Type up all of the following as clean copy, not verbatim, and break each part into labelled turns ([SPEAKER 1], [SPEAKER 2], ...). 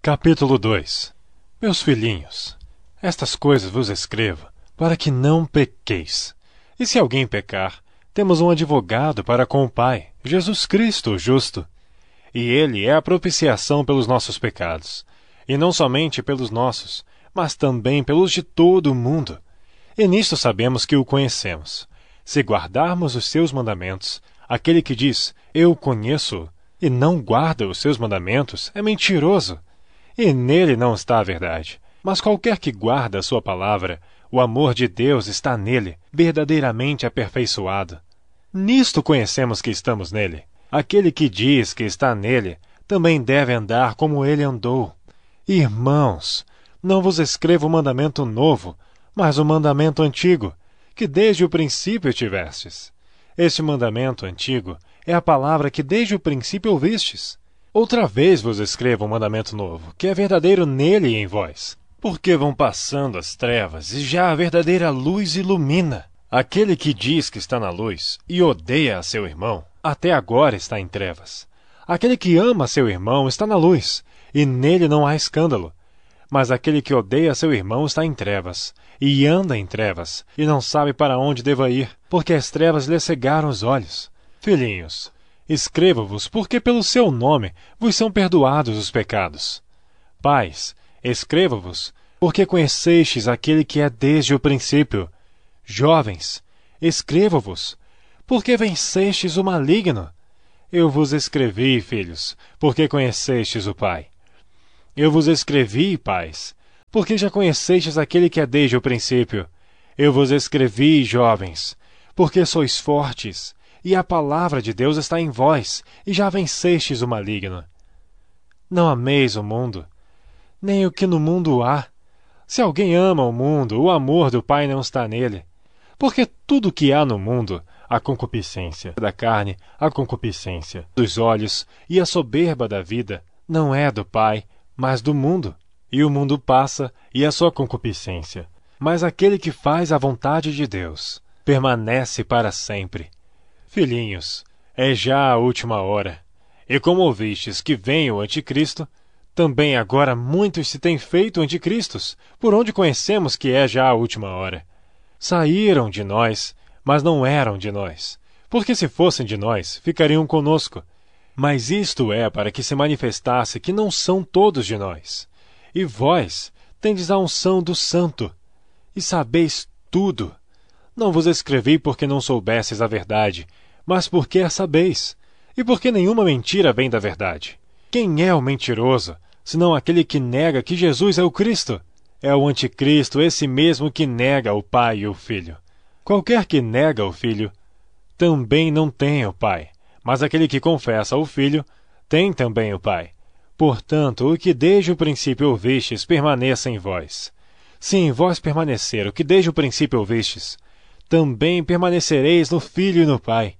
[SPEAKER 1] Capítulo 2. Meus filhinhos, estas coisas vos escrevo, para que não pequeis. E se alguém pecar, temos um advogado para com o Pai, Jesus Cristo, o justo. E ele é a propiciação pelos nossos pecados, e não somente pelos nossos, mas também pelos de todo o mundo. E nisto sabemos que o conhecemos. Se guardarmos os seus mandamentos, aquele que diz, eu o conheço, e não guarda os seus mandamentos, é mentiroso. E nele não está a verdade. Mas qualquer que guarda a sua palavra, o amor de Deus está nele, verdadeiramente aperfeiçoado. Nisto conhecemos que estamos nele. Aquele que diz que está nele, também deve andar como ele andou. Irmãos, não vos escrevo um mandamento novo, mas um mandamento antigo, que desde o princípio tivestes. Este mandamento antigo é a palavra que desde o princípio ouvistes. Outra vez vos escrevo um mandamento novo, que é verdadeiro nele e em vós. Porque vão passando as trevas, e já a verdadeira luz ilumina. Aquele que diz que está na luz e odeia a seu irmão, até agora está em trevas. Aquele que ama seu irmão está na luz, e nele não há escândalo. Mas aquele que odeia seu irmão está em trevas, e anda em trevas, e não sabe para onde deva ir, porque as trevas lhe cegaram os olhos. Filhinhos, escrevo-vos porque pelo seu nome vos são perdoados os pecados. Pais, escrevo-vos porque conhecestes aquele que é desde o princípio. Jovens, escrevo-vos porque vencestes o maligno. Eu vos escrevi, filhos, porque conhecestes o Pai. Eu vos escrevi, pais, porque já conhecestes aquele que é desde o princípio. Eu vos escrevi, jovens, porque sois fortes, e a palavra de Deus está em vós, e já vencestes o maligno. Não ameis o mundo, nem o que no mundo há. Se alguém ama o mundo, o amor do Pai não está nele. Porque tudo o que há no mundo, a concupiscência da carne, a concupiscência dos olhos e a soberba da vida, não é do Pai, mas do mundo. E o mundo passa, e a sua concupiscência. Mas aquele que faz a vontade de Deus permanece para sempre. Filhinhos, é já a última hora. E como ouvistes que vem o anticristo, também agora muitos se têm feito anticristos, por onde conhecemos que é já a última hora. Saíram de nós, mas não eram de nós, porque se fossem de nós, ficariam conosco. Mas isto é para que se manifestasse que não são todos de nós. E vós tendes a unção do Santo, e sabeis tudo. Não vos escrevi porque não soubesses a verdade, mas porque a sabeis, e porque nenhuma mentira vem da verdade. Quem é o mentiroso, senão aquele que nega que Jesus é o Cristo? É o anticristo, esse mesmo que nega o Pai e o Filho. Qualquer que nega o Filho, também não tem o Pai. Mas aquele que confessa o Filho, tem também o Pai. Portanto, o que desde o princípio ouvistes permaneça em vós. Se em vós permanecer o que desde o princípio ouvistes, também permanecereis no Filho e no Pai.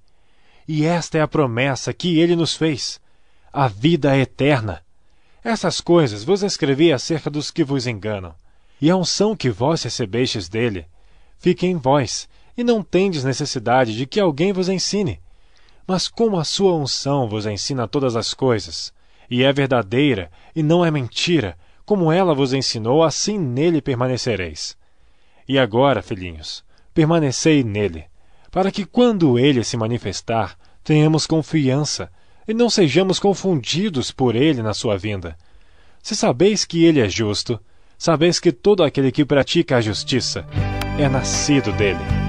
[SPEAKER 1] E esta é a promessa que ele nos fez, a vida eterna. Essas coisas vos escrevi acerca dos que vos enganam. E a unção que vós recebestes dele, fique em vós, e não tendes necessidade de que alguém vos ensine. Mas como a sua unção vos ensina todas as coisas, e é verdadeira e não é mentira, como ela vos ensinou, assim nele permanecereis. E agora, filhinhos, permanecei nele, para que quando ele se manifestar, tenhamos confiança, e não sejamos confundidos por ele na sua vinda. Se sabeis que ele é justo, sabeis que todo aquele que pratica a justiça é nascido dele.